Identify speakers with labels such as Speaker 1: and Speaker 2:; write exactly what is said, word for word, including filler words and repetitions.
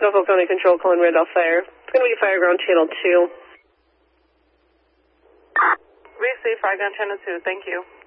Speaker 1: Norfolk County Control calling Randolph Fire. It's going to be Fireground Channel two.
Speaker 2: Receive Fireground Channel two, thank you.